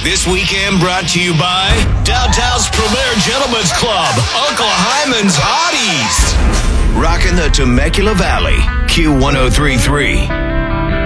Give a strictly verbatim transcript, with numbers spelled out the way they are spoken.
This weekend brought to you by Downtown's Premier Gentlemen's Club, Uncle Hyman's Hotties. Rockin' the Temecula Valley, Q one oh three point three.